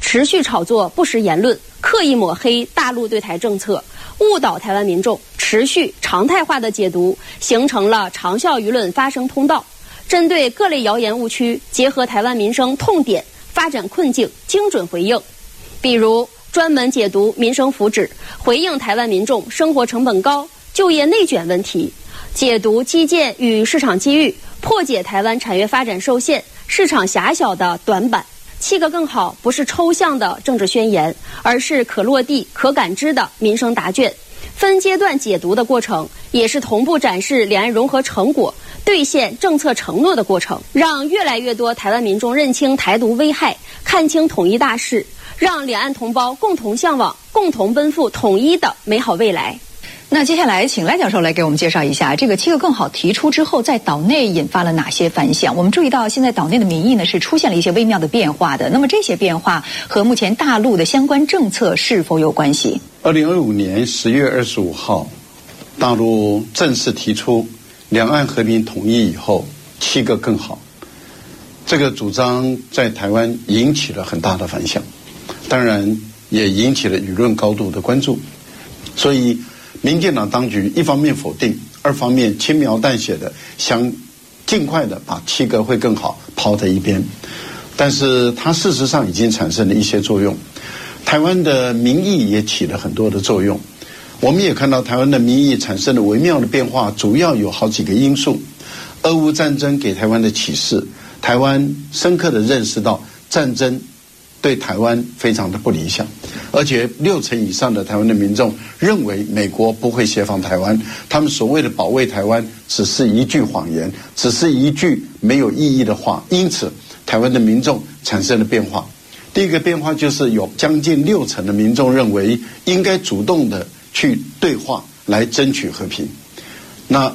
持续炒作不实言论，刻意抹黑大陆对台政策，误导台湾民众，持续常态化的解读，形成了长效舆论发声通道。针对各类谣言误区，结合台湾民生痛点、发展困境，精准回应。比如专门解读民生福祉，回应台湾民众生活成本高、就业内卷问题；解读基建与市场机遇，破解台湾产业发展受限、市场狭小的短板。7个更好不是抽象的政治宣言，而是可落地、可感知的民生答卷。分阶段解读的过程，也是同步展示两岸融合成果、兑现政策承诺的过程，让越来越多台湾民众认清台独危害，看清统一大势，让两岸同胞共同向往、共同奔赴统一的美好未来。 那接下来请赖教授来给我们介绍一下，这个7个更好提出之后，在岛内引发了哪些反响？我们注意到现在岛内的民意呢是出现了一些微妙的变化的，那么这些变化和目前大陆的相关政策是否有关系 ？2025年10月25号，大陆正式提出两岸和平统一以后7个更好，这个主张在台湾引起了很大的反响，当然也引起了舆论高度的关注。所以民进党当局一方面否定，二方面轻描淡写的想尽快的把7个会更好抛在一边，但是它事实上已经产生了一些作用，台湾的民意也起了很多的作用。我们也看到台湾的民意产生了微妙的变化，主要有好几个因素。俄乌战争给台湾的启示，台湾深刻的认识到战争对台湾非常的不理想，而且60%以上的台湾的民众认为美国不会协防台湾，他们所谓的保卫台湾只是一句谎言，只是一句没有意义的话。因此台湾的民众产生了变化。第一个变化就是有将近60%的民众认为应该主动的去对话来争取和平。那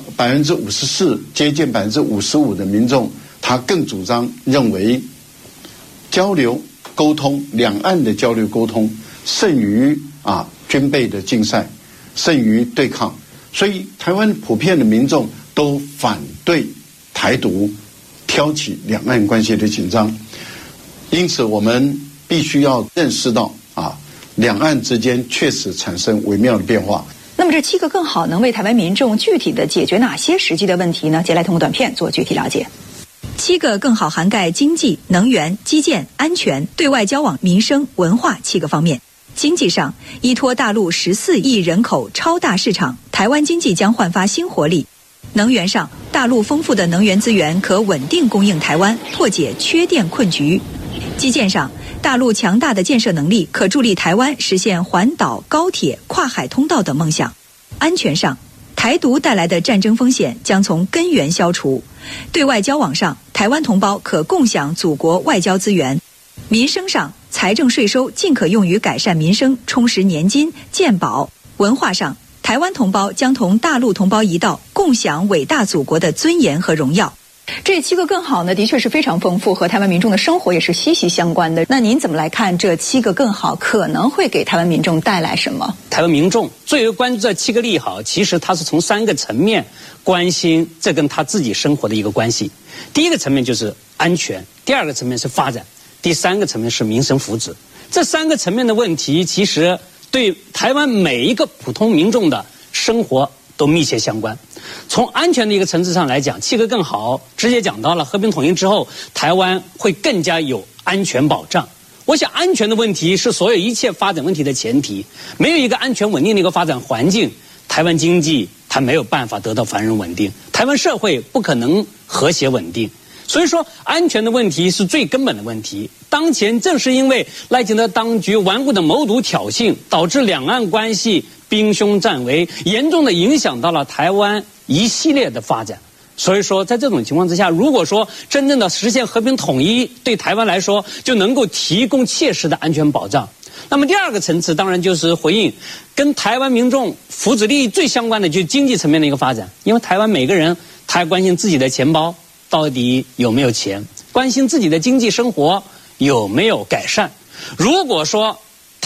54%接近55%的民众，他更主张认为交流沟通，两岸的交流沟通胜于军备的竞赛，胜于对抗。所以台湾普遍的民众都反对台独，挑起两岸关系的紧张。因此我们必须要认识到两岸之间确实产生微妙的变化。 那么这7个更好能为台湾民众具体的解决哪些实际的问题呢？接下来通过短片做具体了解。7个更好涵盖经济、能源、基建、安全、对外交往、民生、文化7个方面。经济上，依托大陆14亿人口超大市场，台湾经济将焕发新活力。能源上，大陆丰富的能源资源可稳定供应台湾，破解缺电困局。基建上，大陆强大的建设能力可助力台湾实现环岛、高铁、跨海通道等梦想。安全上，台独带来的战争风险将从根源消除。对外交往上，台湾同胞可共享祖国外交资源。民生上，财政税收尽可用于改善民生，充实年金、健保。文化上，台湾同胞将同大陆同胞一道，共享伟大祖国的尊严和荣耀。这7个更好呢，的确是非常丰富，和台湾民众的生活也是息息相关的。那您怎么来看这7个更好可能会给台湾民众带来什么？ 台湾民众最为关注这7个利好，其实他是从3个层面关心这跟他自己生活的一个关系。第一个层面就是安全，第二个层面是发展，第3个层面是民生福祉。这3个层面的问题，其实对台湾每一个普通民众的生活都密切相关。从安全的一个层次上来讲，7个更好直接讲到了和平统一之后，台湾会更加有安全保障。我想安全的问题是所有一切发展问题的前提，没有一个安全稳定的一个发展环境，台湾经济它没有办法得到繁荣稳定，台湾社会不可能和谐稳定。所以说安全的问题是最根本的问题。当前正是因为赖清德当局顽固的谋独挑衅，导致两岸关系兵凶战危，严重的影响到了台湾一系列的发展。所以说在这种情况之下，如果说真正的实现和平统一，对台湾来说就能够提供切实的安全保障。那么第二个层次当然就是回应跟台湾民众福祉利益最相关的，就是经济层面的一个发展。因为台湾每个人他还关心自己的钱包到底有没有钱，关心自己的经济生活有没有改善。如果说台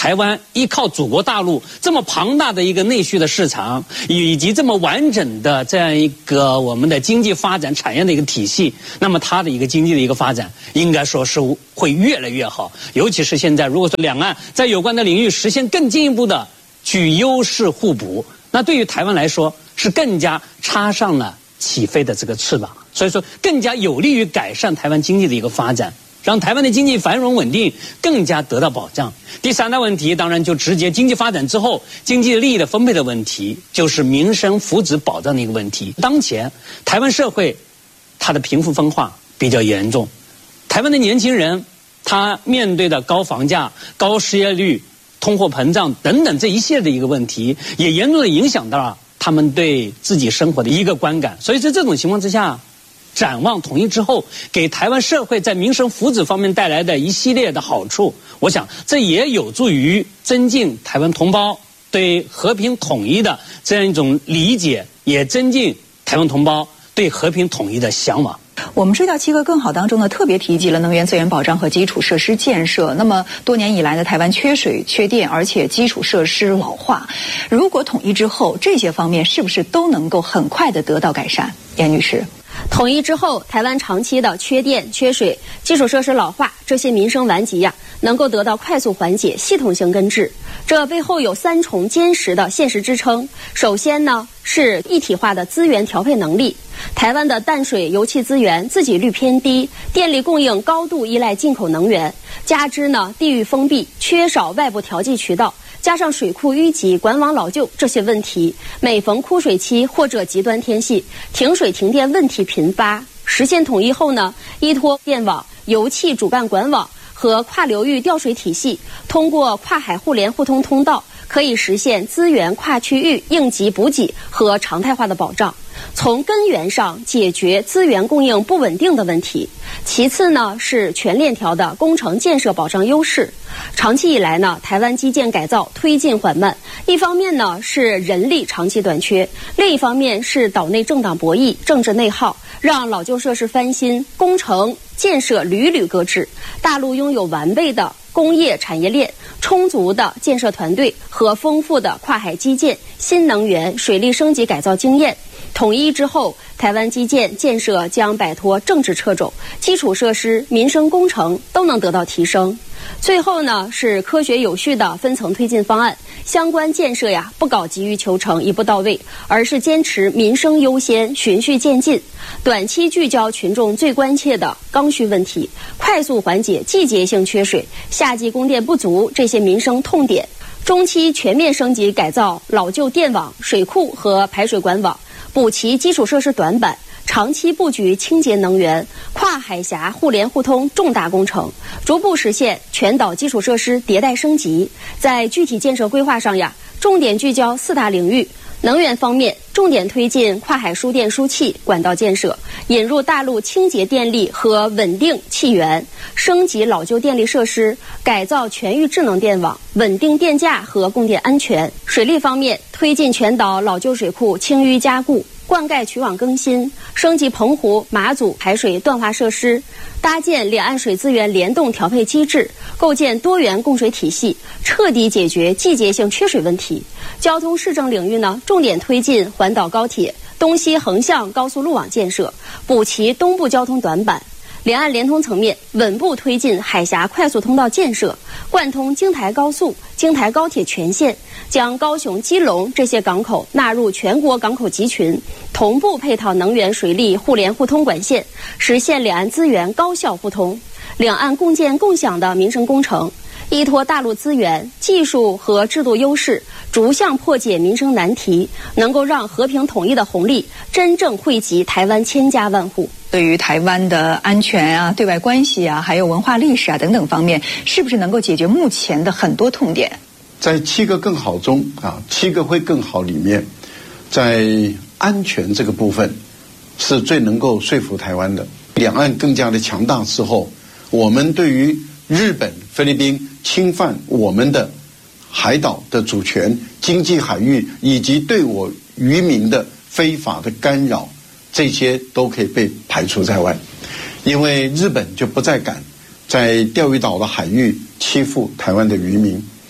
台湾依靠祖国大陆这么庞大的一个内需的市场，以及这么完整的这样一个我们的经济发展产业的一个体系，那么它的一个经济的一个发展，应该说是会越来越好。尤其是现在，如果说两岸在有关的领域实现更进一步的去优势互补，那对于台湾来说是更加插上了起飞的这个翅膀，所以说更加有利于改善台湾经济的一个发展，让台湾的经济繁荣稳定更加得到保障。第三大问题当然就直接经济发展之后经济利益的分配的问题，就是民生福祉保障的一个问题。当前台湾社会它的贫富分化比较严重，台湾的年轻人他面对的高房价、高失业率、通货膨胀等等这一系列的一个问题，也严重的影响到他们对自己生活的一个观感。所以在这种情况之下，展望统一之后给台湾社会在民生福祉方面带来的一系列的好处，我想这也有助于增进台湾同胞对和平统一的这样一种理解，也增进台湾同胞对和平统一的向往。 我们知道7个更好当中呢，特别提及了能源资源保障和基础设施建设。那么多年以来呢，台湾缺水、缺电，而且基础设施老化。如果统一之后，这些方面是不是都能够很快的得到改善？严女士。 统一之后，台湾长期的缺电、缺水、基础设施老化这些民生顽疾能够得到快速缓解、系统性根治。这背后有3重坚实的现实支撑。首先呢，是一体化的资源调配能力。台湾的淡水、油气资源自给率偏低，电力供应高度依赖进口能源，加之呢地域封闭，缺少外部调剂渠道，加上水库淤积、管网老旧这些问题，每逢枯水期或者极端天气，停水停电问题频发。实现统一后呢，依托电网、油气主干管网和跨流域调水体系，通过跨海互联互通通道，可以实现资源跨区域应急补给和常态化的保障，从根源上解决资源供应不稳定的问题。其次呢，是全链条的工程建设保障优势。长期以来呢，台湾基建改造推进缓慢，一方面呢是人力长期短缺，另一方面是岛内政党博弈、政治内耗，让老旧设施翻新、工程建设屡屡搁置。大陆拥有完备的工业产业链、充足的建设团队和丰富的跨海基建、新能源、水利升级改造经验。统一之后，台湾基建建设将摆脱政治掣肘，基础设施、民生工程都能得到提升。最后呢，是科学有序的分层推进方案，相关建设不搞急于求成、一步到位，而是坚持民生优先、循序渐进，短期聚焦群众最关切的刚需问题，快速缓解季节性缺水、夏季供电不足这些民生痛点，中期全面升级改造老旧电网、水库和排水管网，补齐基础设施短板，长期布局清洁能源、跨海峡互联互通重大工程，逐步实现全岛基础设施迭代升级。在具体建设规划上重点聚焦4大领域。能源方面，重点推进跨海输电输气管道建设，引入大陆清洁电力和稳定气源，升级老旧电力设施，改造全域智能电网，稳定电价和供电安全。水利方面，推进全岛老旧水库清淤加固、灌溉渠网更新，升级澎湖、马祖排水断化设施，搭建两岸水资源联动调配机制，构建多元供水体系，彻底解决季节性缺水问题。交通市政领域呢，重点推进环岛高铁、东西横向高速路网建设，补齐东部交通短板。两岸联通层面，稳步推进海峡快速通道建设，贯通京台高速、京台高铁全线，将高雄、基隆这些港口纳入全国港口集群，同步配套能源、水利互联互通管线，实现两岸资源高效互通。两岸共建共享的民生工程，依托大陆资源、技术和制度优势，逐项破解民生难题，能够让和平统一的红利真正惠及台湾千家万户。 对于台湾的安全对外关系还有文化历史等等方面，是不是能够解决目前的很多痛点？ 在7个更好中7个会更好里面，在安全这个部分是最能够说服台湾的。两岸更加的强大之后，我们对于日本、菲律宾侵犯我们的海岛的主权、经济海域以及对我渔民的非法的干扰，这些都可以被排除在外，因为日本就不再敢在钓鱼岛的海域欺负台湾的渔民。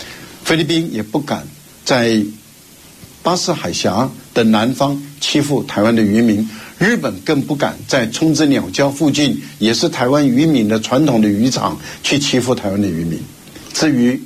菲律宾也不敢在巴士海峡的南方欺负台湾的渔民，日本更不敢在冲之鸟礁附近，也是台湾渔民的传统的渔场去欺负台湾的渔民。至于